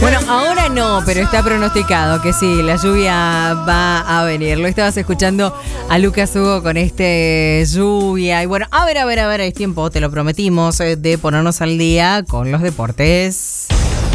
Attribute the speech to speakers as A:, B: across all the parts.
A: Bueno, ahora no, pero está pronosticado que sí, la lluvia va a venir. Lo estabas escuchando a Lucas Hugo con lluvia. Y bueno, a ver, es tiempo, te lo prometimos, de ponernos al día con los deportes.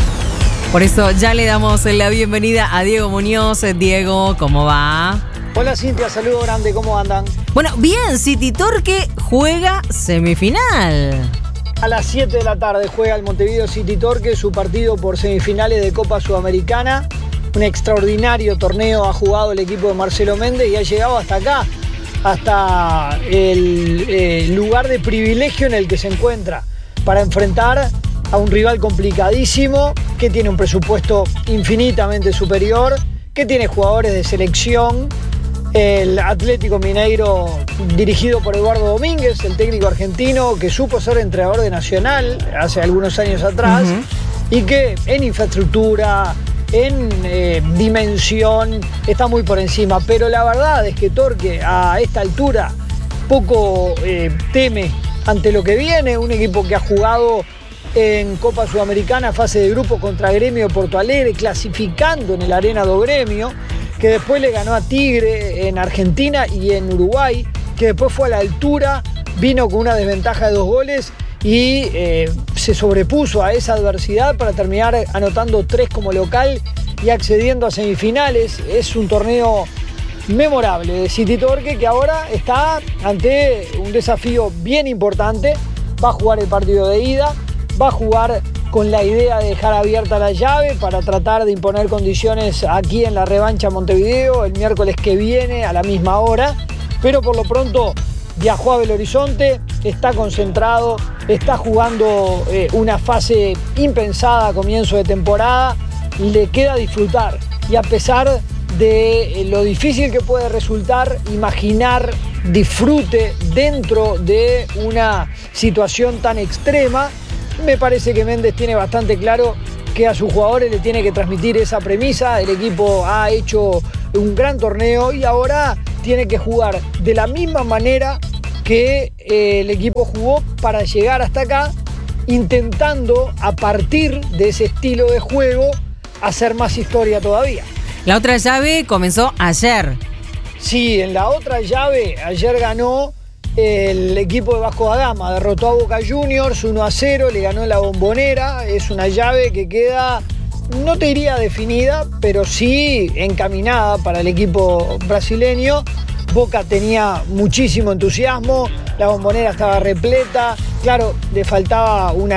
A: Por eso ya le damos la bienvenida a Diego Muñoz. Diego, ¿cómo va?
B: Hola Cintia, saludo grande, ¿cómo andan?
A: Bueno, bien, City Torque juega semifinal.
B: A las 7 de la tarde juega el Montevideo City Torque su partido por semifinales de Copa Sudamericana. Un extraordinario torneo ha jugado el equipo de Marcelo Méndez y ha llegado hasta acá, hasta el lugar de privilegio en el que se encuentra para enfrentar a un rival complicadísimo que tiene un presupuesto infinitamente superior, que tiene jugadores de selección. El Atlético Mineiro, dirigido por Eduardo Domínguez, el técnico argentino que supo ser entrenador de Nacional hace algunos años atrás, y que en infraestructura, en dimensión, está muy por encima. Pero la verdad es que Torque a esta altura poco teme ante lo que viene. Un equipo que ha jugado en Copa Sudamericana, fase de grupo contra Gremio de Porto Alegre, clasificando en el Arena do Gremio, que después le ganó a Tigre en Argentina y en Uruguay, que después fue a la altura, vino con una desventaja de 2 goles y se sobrepuso a esa adversidad para terminar anotando 3 como local y accediendo a semifinales. Es un torneo memorable de City Torque que ahora está ante un desafío bien importante. Va a jugar el partido de ida, va a jugar con la idea de dejar abierta la llave para tratar de imponer condiciones aquí en la revancha Montevideo el miércoles que viene a la misma hora, pero por lo pronto viajó a Belo Horizonte, está concentrado, está jugando una fase impensada a comienzo de temporada, le queda disfrutar y a pesar de lo difícil que puede resultar imaginar disfrute dentro de una situación tan extrema, me parece que Méndez tiene bastante claro que a sus jugadores le tiene que transmitir esa premisa. El equipo ha hecho un gran torneo y ahora tiene que jugar de la misma manera que el equipo jugó para llegar hasta acá, intentando a partir de ese estilo de juego hacer más historia todavía.
A: La otra llave comenzó ayer.
B: Sí, en la otra llave ayer ganó el equipo de Vasco da Gama, derrotó a Boca Juniors 1-0, le ganó en la Bombonera. Es una llave que queda, no te diría definida, pero sí encaminada para el equipo brasileño. Boca tenía muchísimo entusiasmo, la Bombonera estaba repleta, claro, le faltaba una